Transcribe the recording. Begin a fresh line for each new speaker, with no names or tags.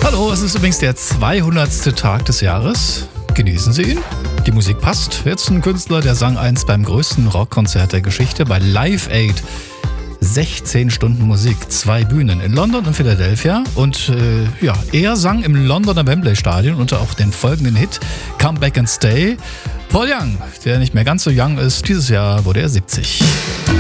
Hallo, es ist übrigens der 200. Tag des Jahres. Genießen Sie ihn. Die Musik passt. Jetzt ein Künstler, der sang einst beim größten Rockkonzert der Geschichte bei Live Aid. 16 Stunden Musik, 2 Bühnen in London und Philadelphia. Und er sang im Londoner Wembley Stadion unter auch den folgenden Hit Come Back and Stay. Paul Young, der nicht mehr ganz so young ist, dieses Jahr wurde er 70.